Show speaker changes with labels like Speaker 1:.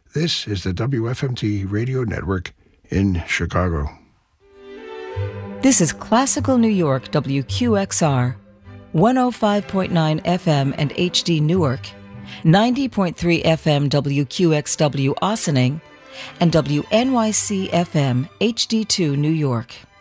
Speaker 1: This is the WFMT Radio Network in Chicago.
Speaker 2: This is Classical New York WQXR, 105.9 FM and HD Newark, 90.3 FM WQXW Ossining, and WNYC FM HD2 New York.